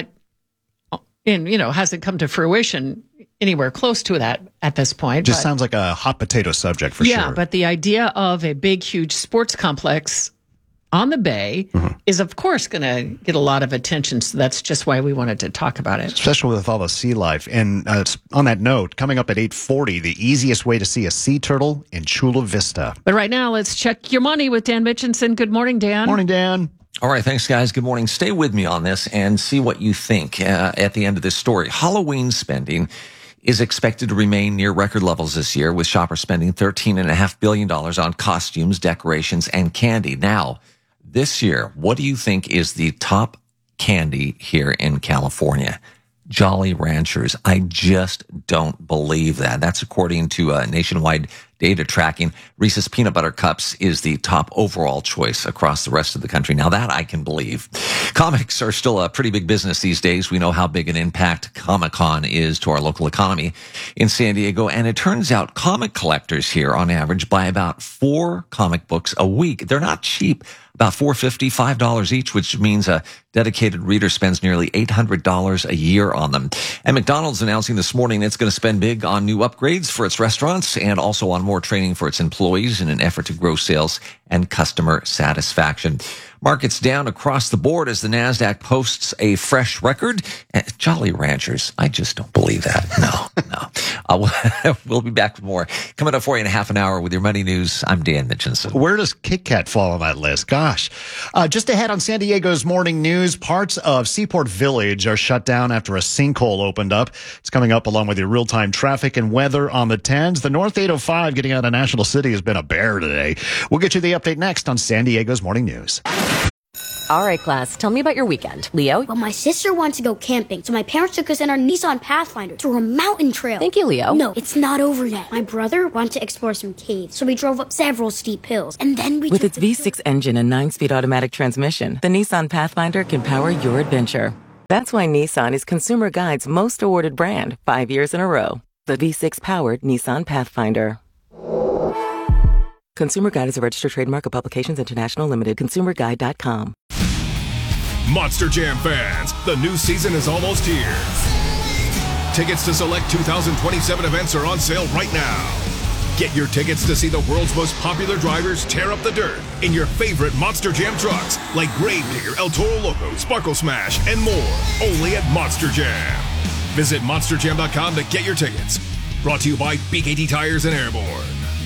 hasn't come to fruition anywhere close to that at this point. Just sounds like a hot potato subject for sure. Yeah, but the idea of a big, huge sports complex on the bay is, of course, going to get a lot of attention. So that's just why we wanted to talk about it. Especially with all the sea life. And on that note, coming up at 8:40, the easiest way to see a sea turtle in Chula Vista. But right now, let's check your money with Dan Mitchinson. Good morning, Dan. Morning, Dan. All right, thanks, guys. Good morning. Stay with me on this and see what you think at the end of this story. Halloween spending is expected to remain near record levels this year, with shoppers spending $13.5 billion on costumes, decorations, and candy. Now, this year, what do you think is the top candy here in California? Jolly Ranchers. I just don't believe that. That's according to nationwide data tracking. Reese's Peanut Butter Cups is the top overall choice across the rest of the country. Now that I can believe. Comics are still a pretty big business these days. We know how big an impact Comic-Con is to our local economy in San Diego. And it turns out comic collectors here on average buy about 4 comic books a week. They're not cheap. About $4.50, $5 each, which means a dedicated reader spends nearly $800 a year on them. And McDonald's announcing this morning it's going to spend big on new upgrades for its restaurants and also on more training for its employees in an effort to grow sales and customer satisfaction. Markets down across the board as the NASDAQ posts a fresh record. Jolly Ranchers, I just don't believe that. No. We'll be back with more. Coming up for you in half an hour with your money news. I'm Dan Mitchinson. Where does Kit Kat fall on that list? Gosh. Just ahead on San Diego's morning news, parts of Seaport Village are shut down after a sinkhole opened up. It's coming up along with your real-time traffic and weather on the 10s. The North 805 getting out of National City has been a bear today. We'll get you the update next on San Diego's morning news. All right, class, tell me about your weekend. Leo? Well, my sister wanted to go camping, so my parents took us in our Nissan Pathfinder through a mountain trail. Thank you, Leo. No, it's not over yet. My brother wanted to explore some caves, so we drove up several steep hills, and then we With its V6 engine and 9-speed automatic transmission, the Nissan Pathfinder can power your adventure. That's why Nissan is Consumer Guide's most awarded brand 5 years in a row. The V6-powered Nissan Pathfinder. Consumer Guide is a registered trademark of Publications International Limited. ConsumerGuide.com. Monster Jam fans, the new season is almost here. Tickets to select 2027 events are on sale right now. Get your tickets to see the world's most popular drivers tear up the dirt in your favorite Monster Jam trucks like Gravedigger, El Toro Loco, Sparkle Smash, and more. Only at Monster Jam. Visit monsterjam.com to get your tickets. Brought to you by BKT Tires and Airborne.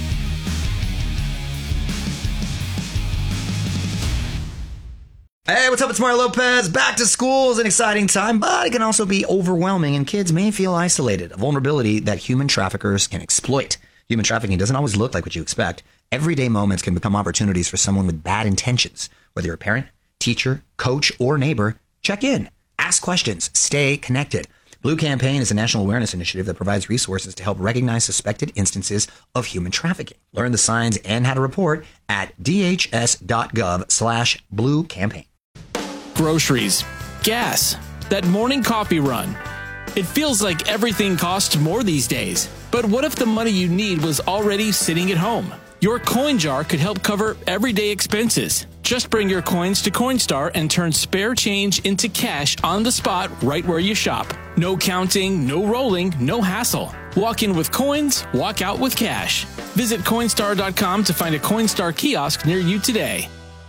Hey, what's up? It's Mario Lopez. Back to school is an exciting time, but it can also be overwhelming, and kids may feel isolated, a vulnerability that human traffickers can exploit. Human trafficking doesn't always look like what you expect. Everyday moments can become opportunities for someone with bad intentions. Whether you're a parent, teacher, coach, or neighbor, check in, ask questions, stay connected. Blue Campaign is a national awareness initiative that provides resources to help recognize suspected instances of human trafficking. Learn the signs and how to report at dhs.gov/Blue Campaign. Groceries, gas, that morning coffee run. It feels like everything costs more these days. But what if the money you need was already sitting at home? Your coin jar could help cover everyday expenses. Just bring your coins to Coinstar and turn spare change into cash on the spot right where you shop. No counting, no rolling, no hassle. Walk in with coins, walk out with cash. Visit Coinstar.com to find a Coinstar kiosk near you today.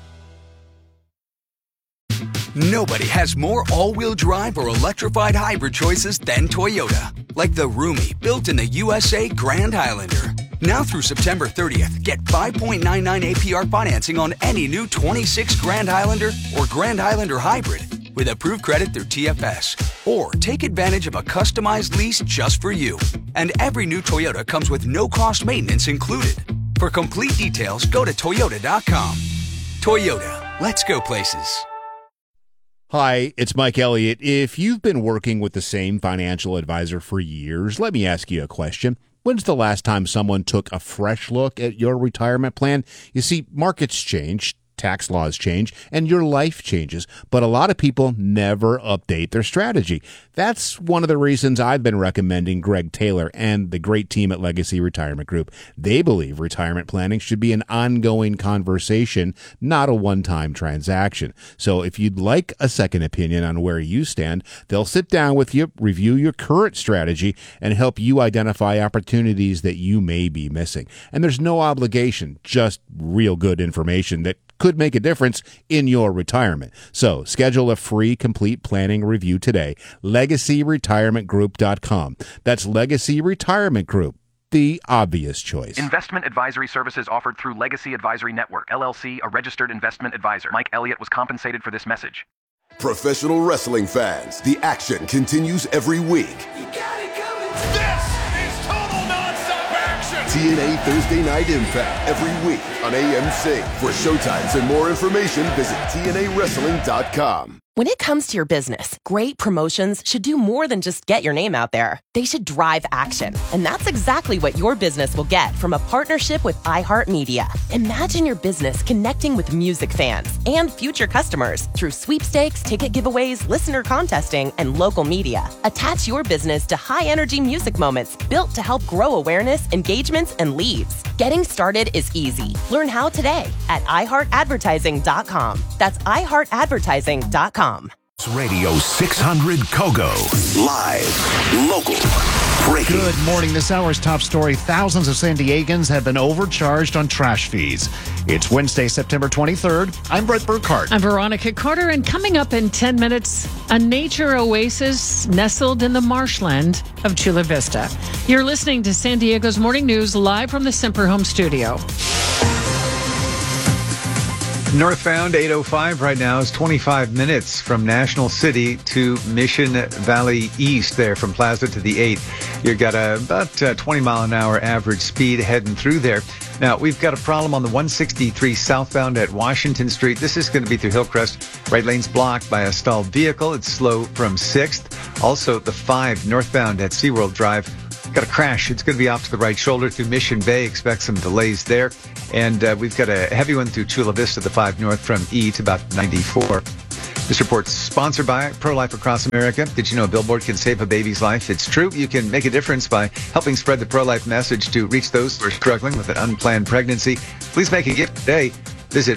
Nobody has more all-wheel drive or electrified hybrid choices than Toyota. Like the roomy, built-in-the USA Grand Highlander. Now through September 30th, get 5.99 APR financing on any new 26 Grand Highlander or Grand Highlander Hybrid with approved credit through TFS. Or take advantage of a customized lease just for you. And every new Toyota comes with no-cost maintenance included. For complete details, go to Toyota.com. Toyota, let's go places. Hi, it's Mike Elliott. If you've been working with the same financial advisor for years, let me ask you a question. When's the last time someone took a fresh look at your retirement plan? You see, markets change, tax laws change, and your life changes, but a lot of people never update their strategy. That's one of the reasons I've been recommending Greg Taylor and the great team at Legacy Retirement Group. They believe retirement planning should be an ongoing conversation, not a one-time transaction. So if you'd like a second opinion on where you stand, they'll sit down with you, review your current strategy, and help you identify opportunities that you may be missing. And there's no obligation, just real good information that could make a difference in your retirement. So schedule a free complete planning review today. LegacyRetirementGroup.com. That's Legacy Retirement Group, the obvious choice. Investment advisory services offered through Legacy Advisory Network, LLC, a registered investment advisor. Mike Elliott was compensated for this message. Professional wrestling fans, the action continues every week. TNA Thursday Night Impact every week on AMC. For showtimes and more information, visit TNAWrestling.com. When it comes to your business, great promotions should do more than just get your name out there. They should drive action. And that's exactly what your business will get from a partnership with iHeartMedia. Imagine your business connecting with music fans and future customers through sweepstakes, ticket giveaways, listener contesting, and local media. Attach your business to high-energy music moments built to help grow awareness, engagements, and leads. Getting started is easy. Learn how today at iHeartAdvertising.com. That's iHeartAdvertising.com. Radio 600 Kogo. Live, local, breaking. Good morning. This hour's top story. Thousands of San Diegans have been overcharged on trash fees. It's Wednesday, September 23rd. I'm Brett Burkhardt. I'm Veronica Carter, and coming up in 10 minutes, a nature oasis nestled in the marshland of Chula Vista. You're listening to San Diego's Morning News live from the Semper Home Studio. Northbound 805 right now is 25 minutes from National City to Mission Valley East there from Plaza to the 8. You've got about 20 mile an hour average speed heading through there. Now, we've got a problem on the 163 southbound at Washington Street. This is going to be through Hillcrest. Right lane's blocked by a stalled vehicle. It's slow from 6th. Also, the 5 northbound at SeaWorld Drive. Got a crash. It's going to be off to the right shoulder through Mission Bay. Expect some delays there. And we've got a heavy one through Chula Vista, the 5 north from E to about 94. This report's sponsored by Pro-Life Across America. Did you know a billboard can save a baby's life? It's true. You can make a difference by helping spread the pro-life message to reach those who are struggling with an unplanned pregnancy. Please make a gift today. Visit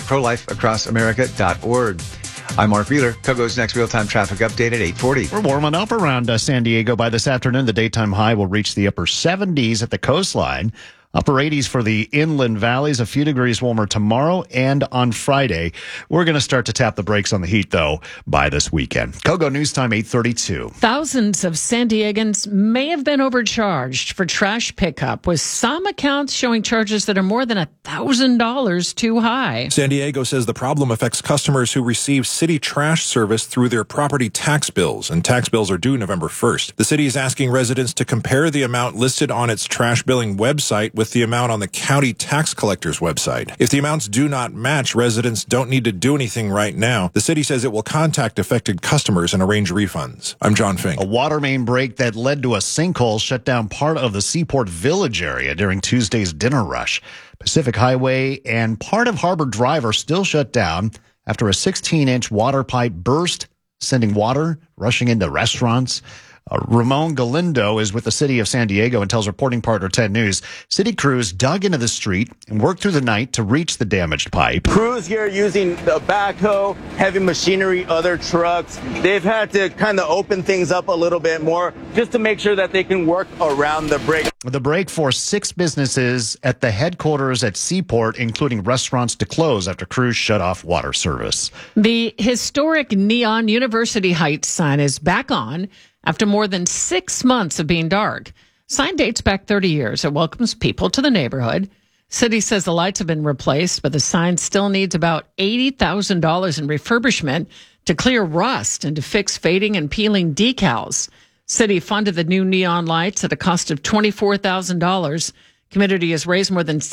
prolifeacrossamerica.org. I'm Mark Wheeler. Kogo's next real-time traffic update at 8:40. We're warming up around San Diego. By this afternoon, the daytime high will reach the upper 70s at the coastline. Upper 80s for the inland valleys, a few degrees warmer tomorrow and on Friday. We're going to start to tap the brakes on the heat, though, by this weekend. Kogo News Time, 8:32. Thousands of San Diegans may have been overcharged for trash pickup, with some accounts showing charges that are more than $1,000 too high. San Diego says the problem affects customers who receive city trash service through their property tax bills, and tax bills are due November 1st. The city is asking residents to compare the amount listed on its trash billing website with the amount on the county tax collector's website. If the amounts do not match, residents don't need to do anything right now. The city says it will contact affected customers and arrange refunds. I'm John Fink. A water main break that led to a sinkhole shut down part of the Seaport Village area during Tuesday's dinner rush. Pacific Highway and part of Harbor Drive are still shut down after a 16-inch water pipe burst, sending water rushing into restaurants. Ramon Galindo is with the city of San Diego and tells reporting partner 10 News, city crews dug into the street and worked through the night to reach the damaged pipe. Crews here using the backhoe, heavy machinery, other trucks. They've had to kind of open things up a little bit more just to make sure that they can work around the break. The break forced 6 businesses at the headquarters at Seaport, including restaurants, to close after crews shut off water service. The historic neon University Heights sign is back on after more than 6 months of being dark. Sign dates back 30 years. It welcomes people to the neighborhood. City says the lights have been replaced, but the sign still needs about $80,000 in refurbishment to clear rust and to fix fading and peeling decals. City funded the new neon lights at a cost of $24,000. Community has raised more than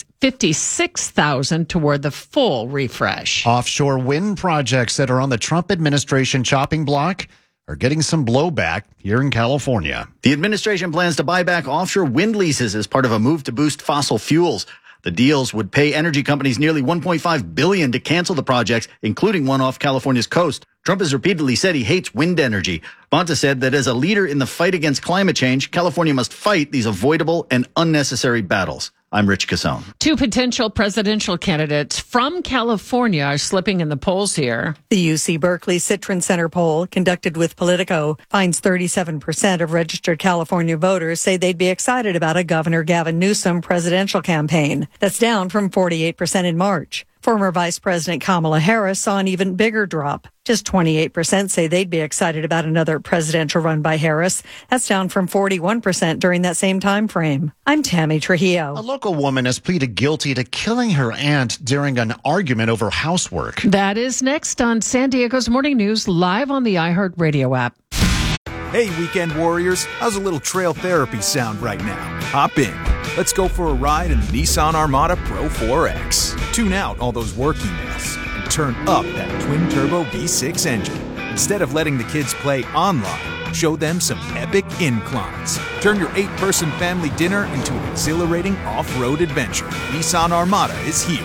$56,000 toward the full refresh. Offshore wind projects that are on the Trump administration chopping block are getting some blowback here in California. The administration plans to buy back offshore wind leases as part of a move to boost fossil fuels. The deals would pay energy companies nearly $1.5 billion to cancel the projects, including one off California's coast. Trump has repeatedly said he hates wind energy. Bonta said that as a leader in the fight against climate change, California must fight these avoidable and unnecessary battles. I'm Rich Cassone. 2 potential presidential candidates from California are slipping in the polls here. The UC Berkeley Citron Center poll, conducted with Politico, finds 37% of registered California voters say they'd be excited about a Governor Gavin Newsom presidential campaign. That's down from 48% in March. Former Vice President Kamala Harris saw an even bigger drop. Just 28% say they'd be excited about another presidential run by Harris. That's down from 41% during that same time frame. I'm Tammy Trujillo. A local woman has pleaded guilty to killing her aunt during an argument over housework. That is next on San Diego's Morning News, live on the iHeartRadio app. Hey, weekend warriors, how's a little trail therapy sound right now? Hop in. Let's go for a ride in the Nissan Armada Pro 4X. Tune out all those work emails and turn up that twin-turbo V6 engine. Instead of letting the kids play online, show them some epic inclines. Turn your 8-person family dinner into an exhilarating off-road adventure. Nissan Armada is here.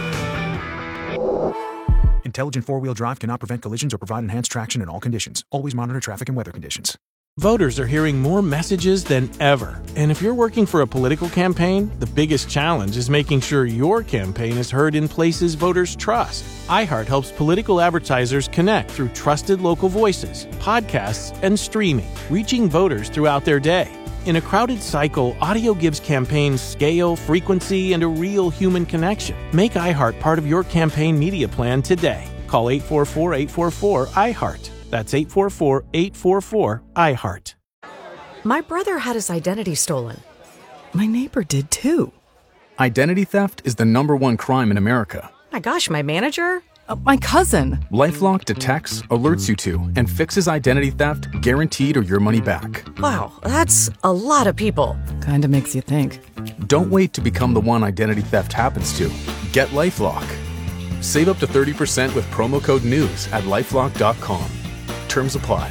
Intelligent four-wheel drive cannot prevent collisions or provide enhanced traction in all conditions. Always monitor traffic and weather conditions. Voters are hearing more messages than ever. And if you're working for a political campaign, the biggest challenge is making sure your campaign is heard in places voters trust. iHeart helps political advertisers connect through trusted local voices, podcasts, and streaming, reaching voters throughout their day. In a crowded cycle, audio gives campaigns scale, frequency, and a real human connection. Make iHeart part of your campaign media plan today. Call 844-844-iHeart. That's 844-844-iHeart. My brother had his identity stolen. My neighbor did too. Identity theft is the #1 crime in America. My gosh, my manager? My cousin. LifeLock detects, alerts you to, and fixes identity theft guaranteed or your money back. Wow, that's a lot of people. Kinda makes you think. Don't wait to become the one identity theft happens to. Get LifeLock. Save up to 30% with promo code NEWS at LifeLock.com. Terms apply.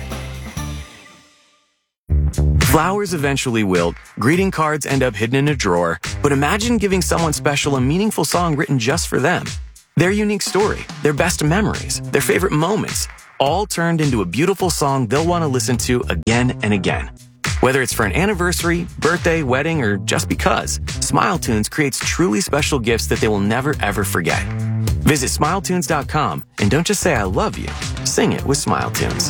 Flowers eventually wilt, greeting cards end up hidden in a drawer, but imagine giving someone special a meaningful song written just for them. Their unique story, their best memories, their favorite moments, all turned into a beautiful song they'll want to listen to again and again. Whether it's for an anniversary, birthday, wedding, or just because, SmileTunes creates truly special gifts that they will never ever forget. Visit SmileTunes.com and don't just say I love you, sing it with SmileTunes.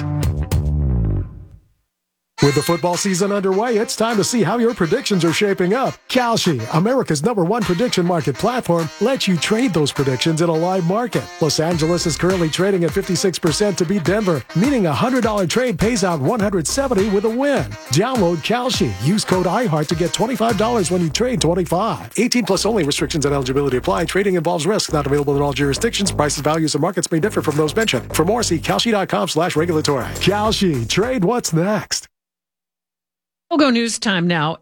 With the football season underway, it's time to see how your predictions are shaping up. Kalshi, America's #1 prediction market platform, lets you trade those predictions in a live market. Los Angeles is currently trading at 56% to beat Denver, meaning a $100 trade pays out $170 with a win. Download Kalshi. Use code iHeart to get $25 when you trade 25. 18 plus only. Restrictions and eligibility apply. Trading involves risk. Not available in all jurisdictions. Prices, values, and markets may differ from those mentioned. For more, see Kalshi.com/regulatory. Kalshi. Trade what's next. We'll go news time now,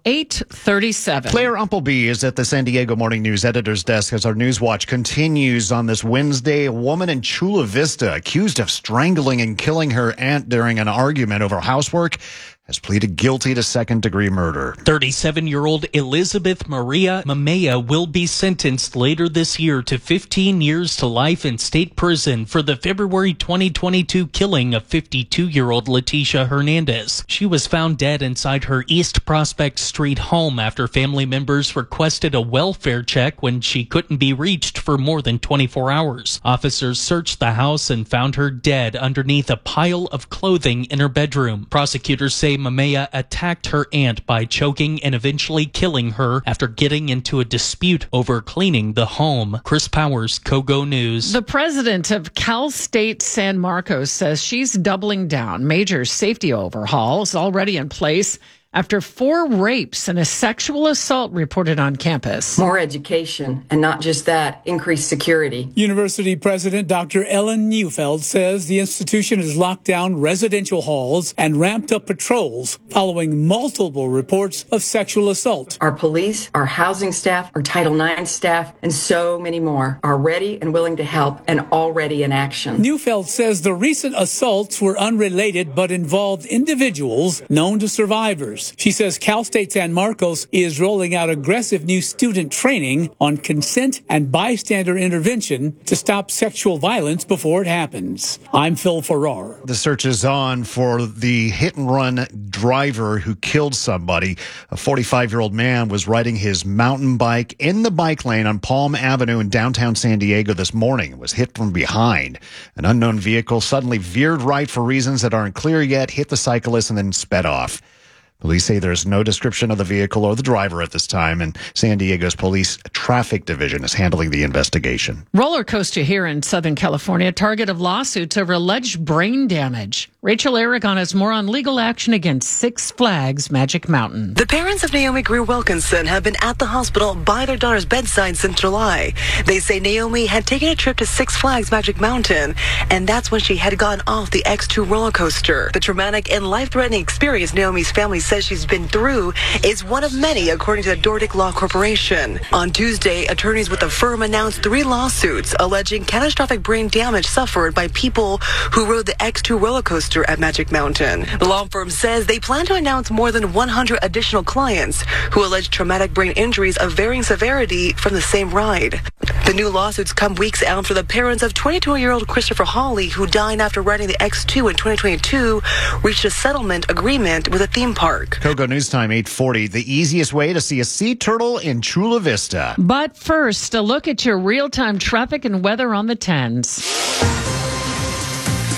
8:37. Claire Umpleby is at the San Diego Morning News editor's desk as our News Watch continues on this Wednesday. A woman in Chula Vista accused of strangling and killing her aunt during an argument over housework has pleaded guilty to second-degree murder. 37-year-old Elizabeth Maria Mamea will be sentenced later this year to 15 years to life in state prison for the February 2022 killing of 52-year-old Leticia Hernandez. She was found dead inside her East Prospect Street home after family members requested a welfare check when she couldn't be reached for more than 24 hours. Officers searched the house and found her dead underneath a pile of clothing in her bedroom. Prosecutors say Mamea attacked her aunt by choking and eventually killing her after getting into a dispute over cleaning the home. Chris Powers, Kogo News. The president of Cal State San Marcos says she's doubling down. Major safety overhauls already in place after 4 rapes and a sexual assault reported on campus. More education, and not just that, increased security. University President Dr. Ellen Neufeld says the institution has locked down residential halls and ramped up patrols following multiple reports of sexual assault. Our police, our housing staff, our Title IX staff, and so many more are ready and willing to help and already in action. Neufeld says the recent assaults were unrelated but involved individuals known to survivors. She says Cal State San Marcos is rolling out aggressive new student training on consent and bystander intervention to stop sexual violence before it happens. I'm Phil Farrar. The search is on for the hit-and-run driver who killed somebody. A 45-year-old man was riding his mountain bike in the bike lane on Palm Avenue in downtown San Diego this morning and was hit from behind. An unknown vehicle suddenly veered right for reasons that aren't clear yet, hit the cyclist, and then sped off. Police say there's no description of the vehicle or the driver at this time, and San Diego's police traffic division is handling the investigation. Roller coaster here in Southern California, target of lawsuits over alleged brain damage. Rachel Aragon has more on legal action against Six Flags Magic Mountain. The parents of Naomi Greer Wilkinson have been at the hospital by their daughter's bedside since July. They say Naomi had taken a trip to Six Flags Magic Mountain, and that's when she had gone off the X2 roller coaster. The traumatic and life-threatening experience Naomi's family says she's been through is one of many, according to the Dordick Law Corporation. On Tuesday, attorneys with the firm announced 3 lawsuits alleging catastrophic brain damage suffered by people who rode the X2 roller coaster at Magic Mountain. The law firm says they plan to announce more than 100 additional clients who allege traumatic brain injuries of varying severity from the same ride. The new lawsuits come weeks after the parents of 22-year-old Christopher Hawley, who died after riding the X2 in 2022, reached a settlement agreement with a theme park. Kogo News Time 8:40. The easiest way to see a sea turtle in Chula Vista. But first, a look at your real-time traffic and weather on the 10s.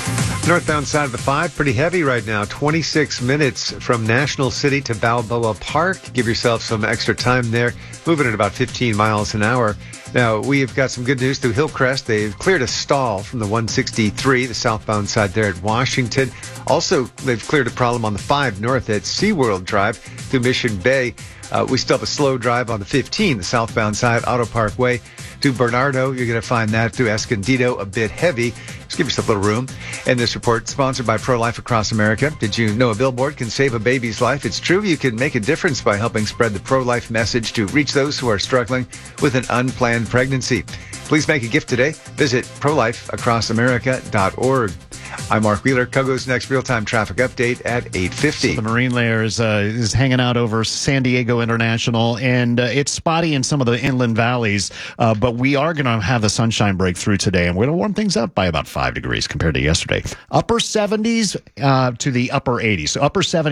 Northbound side of the 5, pretty heavy right now. 26 minutes from National City to Balboa Park. Give yourself some extra time there. Moving at about 15 miles an hour. Now, we've got some good news through Hillcrest. They've cleared a stall from the 163, the southbound side there at Washington. Also, they've cleared a problem on the 5 north at SeaWorld Drive through Mission Bay. We still have a slow drive on the 15, the southbound side, Auto Parkway to Bernardo. You're going to find that through Escondido, a bit heavy. Just give yourself a little room. And this report sponsored by Pro-Life Across America. Did you know a billboard can save a baby's life? It's true. You can make a difference by helping spread the pro-life message to reach those who are struggling with an unplanned pregnancy. Please make a gift today. Visit prolifeacrossamerica.org. I'm Mark Wheeler. Kogo's next real-time traffic update at 8:50. So the Marine Layer is hanging out over San Diego International, and it's spotty in some of the inland valleys, but we are going to have the sunshine break through today, and we're going to warm things up by about 5 degrees compared to yesterday. Upper 70s to the upper 80s. So upper 70s.